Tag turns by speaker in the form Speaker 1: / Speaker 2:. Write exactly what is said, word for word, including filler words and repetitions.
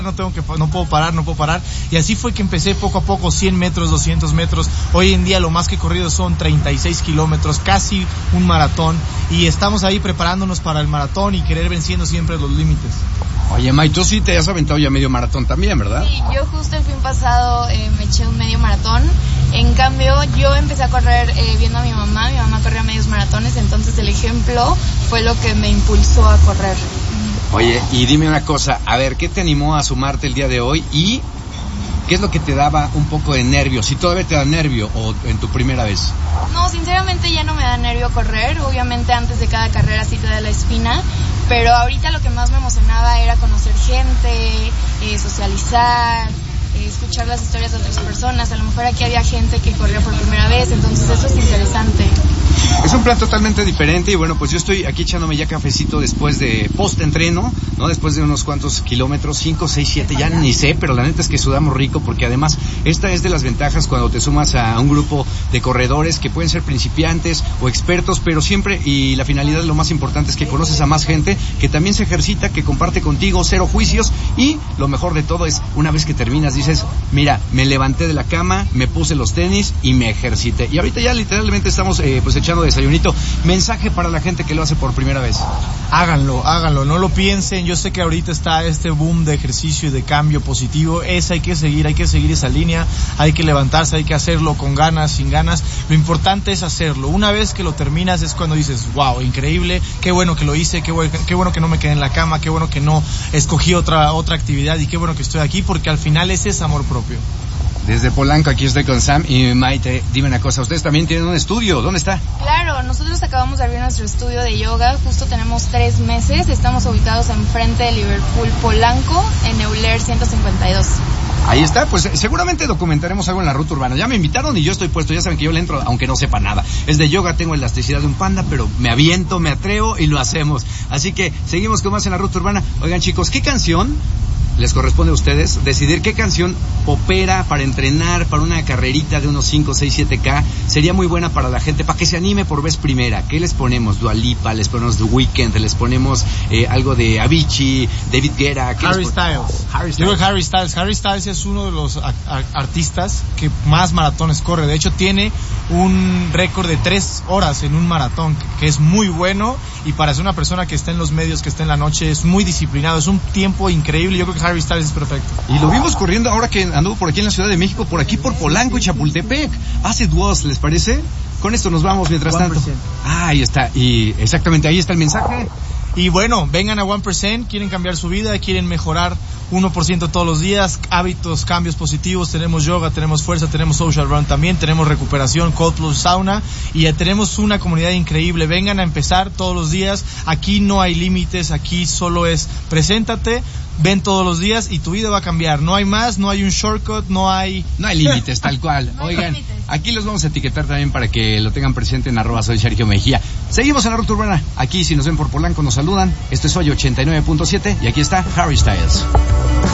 Speaker 1: no tengo que, no puedo parar, no puedo parar. Y así fue que empecé poco a poco, cien metros, doscientos metros. Hoy en día lo más que he corrido son treinta y seis kilómetros, casi un maratón. Y estamos ahí preparándonos para el maratón y querer venciendo siempre los límites.
Speaker 2: Oye, May, tú sí te has aventado ya medio maratón también, ¿verdad?
Speaker 3: Sí, yo justo el fin pasado eh, me eché un medio maratón. En cambio, yo empecé a correr eh, viendo a mi mamá. Mi mamá corría medios maratones, entonces el ejemplo fue lo que me impulsó a correr.
Speaker 2: Oye, y dime una cosa, a ver, ¿qué te animó a sumarte el día de hoy? ¿Y qué es lo que te daba un poco de nervio? ¿Si todavía te da nervio o en tu primera vez?
Speaker 3: No, sinceramente ya no me da nervio correr. Obviamente antes de cada carrera sí te da la espina. Pero ahorita lo que más me emocionaba era conocer gente, eh, socializar, eh, escuchar las historias de otras personas. A lo mejor aquí había gente que corrió por primera vez, entonces eso es interesante.
Speaker 2: Es un plan totalmente diferente y bueno, pues yo estoy aquí echándome ya cafecito después de post-entreno, ¿no? Después de unos cuantos kilómetros, cinco, seis, siete, ya ni sé, pero la neta es que sudamos rico porque además esta es de las ventajas cuando te sumas a un grupo de corredores que pueden ser principiantes o expertos, pero siempre, y la finalidad, lo más importante es que conoces a más gente que también se ejercita, que comparte contigo, cero juicios, y lo mejor de todo es, una vez que terminas, dices, mira, me levanté de la cama, me puse los tenis y me ejercité. Y ahorita ya literalmente estamos eh, pues echando desayunito. Mensaje para la gente que lo hace por primera vez.
Speaker 1: Háganlo, háganlo, no lo piensen. Yo sé que ahorita está este boom de ejercicio y de cambio positivo. Esa hay que seguir, hay que seguir esa línea. Hay que levantarse, hay que hacerlo con ganas, sin ganas. Lo importante es hacerlo. Una vez que lo terminas es cuando dices, wow, increíble, qué bueno que lo hice, qué bueno, qué bueno que no me quedé en la cama, qué bueno que no escogí otra, otra actividad y qué bueno que estoy aquí, porque al final ese es amor propio.
Speaker 2: Desde Polanco, aquí estoy con Sam y Maite. Dime una cosa, ustedes también tienen un estudio, ¿dónde está?
Speaker 3: Claro, nosotros acabamos de abrir nuestro estudio de yoga, justo tenemos tres meses, estamos ubicados enfrente de Liverpool Polanco, en Euler ciento cincuenta y dos.
Speaker 2: Ahí está, pues seguramente documentaremos algo en la ruta urbana. Ya me invitaron y yo estoy puesto, ya saben que yo le entro aunque no sepa nada. Es de yoga, tengo elasticidad de un panda, pero me aviento, me atrevo y lo hacemos. Así que seguimos con más en la ruta urbana. Oigan chicos, ¿qué canción les corresponde a ustedes decidir qué canción popera para entrenar, para una carrerita de unos cinco, seis, siete K? Sería muy buena para la gente, para que se anime por vez primera. ¿Qué les ponemos? Dua Lipa, les ponemos The Weeknd, les ponemos eh, algo de Avicii, David Guetta.
Speaker 1: Harry Styles. Harry Styles. Yo creo que Harry Styles. Harry Styles es uno de los a- a- artistas que más maratones corre. De hecho, tiene un récord de tres horas en un maratón, que es muy bueno. Y para ser una persona que está en los medios, que está en la noche, es muy disciplinado. Es un tiempo increíble. Yo creo que Harry Styles es perfecto.
Speaker 2: Y lo vimos corriendo ahora que anduvo por aquí en la Ciudad de México, por aquí por Polanco y Chapultepec. As it was, ¿les parece? Con esto nos vamos mientras tanto. Ah, ahí está. Y exactamente ahí está el mensaje.
Speaker 1: Y bueno, vengan a one percent, quieren cambiar su vida, quieren mejorar uno por ciento todos los días, hábitos, cambios positivos, tenemos yoga, tenemos fuerza, tenemos social run también, tenemos recuperación, cold plus sauna, y ya tenemos una comunidad increíble. Vengan a empezar todos los días, aquí no hay límites, aquí solo es preséntate, ven todos los días y tu vida va a cambiar. No hay más, no hay un shortcut, no hay...
Speaker 2: No hay límites, tal cual.
Speaker 3: No hay
Speaker 2: Oigan,
Speaker 3: límites.
Speaker 2: aquí los vamos a etiquetar también para que lo tengan presente en arroba soy Sergio Mejía. Seguimos en la ruta urbana. Aquí, si nos ven por Polanco, nos saludan. Esto es Soy ochenta y nueve punto siete y aquí está Harry Styles.